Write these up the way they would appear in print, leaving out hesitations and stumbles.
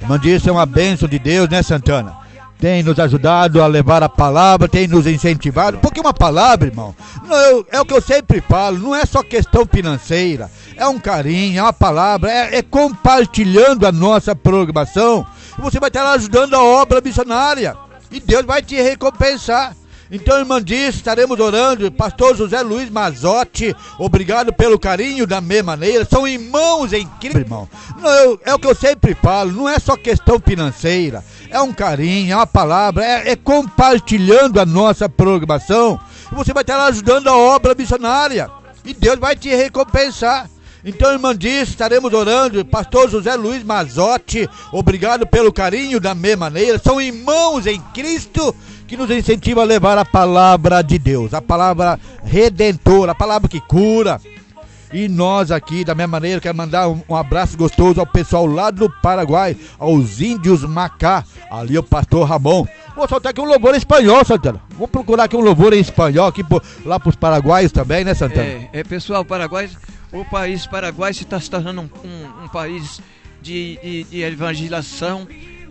Mandício é uma bênção de Deus, né, Santana? Tem nos ajudado a levar a palavra, tem nos incentivado, porque uma palavra, irmão, é o que eu sempre falo, não é só questão financeira, é um carinho, é uma palavra, é compartilhando a nossa programação, e você vai estar ajudando a obra missionária, e Deus vai te recompensar. Então, irmã Disso, estaremos orando, pastor José Luiz Mazotti, obrigado pelo carinho da mesma maneira, são irmãos em Cristo, irmão. É o que eu sempre falo, não é só questão financeira, é um carinho, é uma palavra, é compartilhando a nossa programação, e você vai estar ajudando a obra missionária, e Deus vai te recompensar. Então, irmã Disso, estaremos orando, pastor José Luiz Mazotti, obrigado pelo carinho da mesma maneira, são irmãos em Cristo, que nos incentiva a levar a palavra de Deus, a palavra redentora, a palavra que cura. E nós aqui, da mesma maneira, quero mandar um abraço gostoso ao pessoal lá do Paraguai, aos índios Macá, ali o pastor Ramon. Vou soltar aqui um louvor em espanhol, Santana. Vou procurar aqui um louvor em espanhol, aqui lá para os paraguaios também, né, Santana? Pessoal, o país Paraguai se está se tornando um país de evangelização,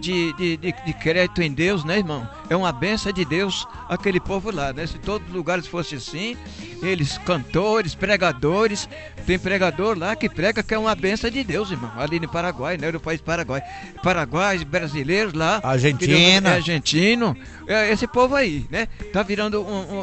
de crédito em Deus, né, irmão? É uma benção de Deus aquele povo lá, né? Se todos os lugares fossem assim, eles cantores, pregadores, tem pregador lá que prega que é uma benção de Deus, irmão, ali no Paraguai, né? No país Paraguai, paraguaios, brasileiros lá, Argentina, argentino, esse povo aí, né? Tá virando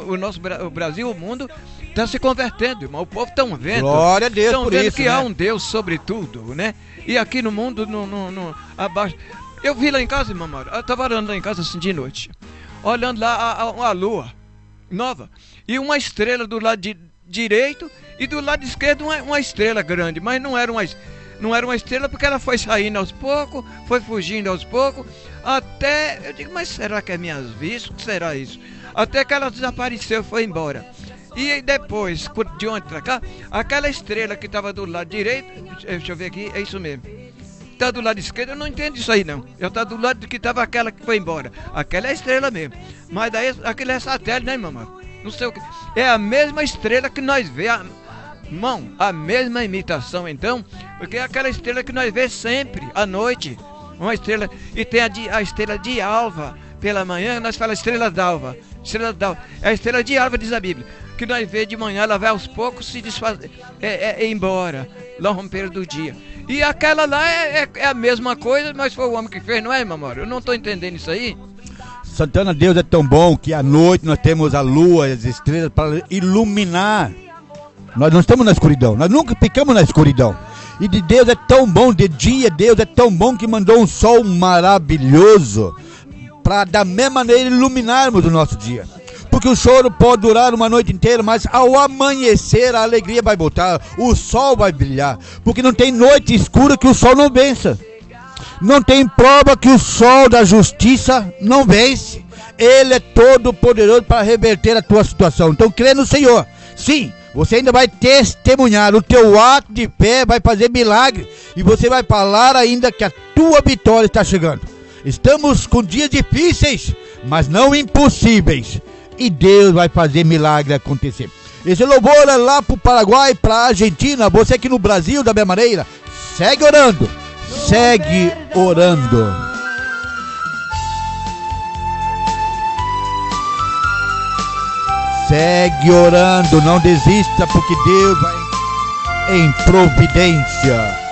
o Brasil, o mundo tá se convertendo, irmão. O povo estão vendo, glória a Deus, estão vendo isso, que né? há um Deus sobre tudo, né? E aqui no mundo, abaixo. Eu vi lá em casa, irmão Mauro, eu estava orando lá em casa assim de noite, olhando lá a lua nova e uma estrela do lado direito e do lado esquerdo uma estrela grande, mas não era uma estrela porque ela foi saindo aos poucos, foi fugindo aos poucos, até, eu digo, mas será que é minhas vistas? O que será isso? Até que ela desapareceu, foi embora. E depois, de ontem pra cá, aquela estrela que estava do lado direito, deixa eu ver aqui, é isso mesmo. Está do lado esquerdo, eu não entendo isso aí não. Eu tá do lado que estava aquela que foi embora. Aquela é a estrela mesmo. Mas daí aquele é satélite, né, irmão? Não sei o que. É a mesma estrela que nós vemos. Irmão, a mesma imitação então. Porque é aquela estrela que nós vemos sempre, à noite. Uma estrela. E tem a estrela de alva. Pela manhã nós falamos estrela d'alva. Estrela d'alva. É a estrela de alva, diz a Bíblia. Que nós vemos de manhã, ela vai aos poucos se desfazer. Embora. Lá no romper do dia. E aquela lá é a mesma coisa, mas foi o homem que fez, não é, irmão Mauro? Eu não estou entendendo isso aí. Santana, Deus é tão bom que à noite nós temos a lua e as estrelas para iluminar. Nós não estamos na escuridão, nós nunca ficamos na escuridão. E de Deus é tão bom, de dia Deus é tão bom que mandou um sol maravilhoso para da mesma maneira iluminarmos o nosso dia. Porque o choro pode durar uma noite inteira, mas ao amanhecer a alegria vai voltar, o sol vai brilhar, porque não tem noite escura que o sol não vença, não tem prova que o sol da justiça não vence. Ele é todo poderoso para reverter a tua situação. Então crê no Senhor, sim, você ainda vai testemunhar, o teu ato de fé vai fazer milagre, e você vai falar ainda que a tua vitória está chegando. Estamos com dias difíceis, mas não impossíveis. E Deus vai fazer milagre acontecer. Esse louvor é lá pro Paraguai, pra Argentina. Você aqui no Brasil, da mesma maneira, segue orando. Segue orando. Segue orando, não desista, porque Deus vai em providência.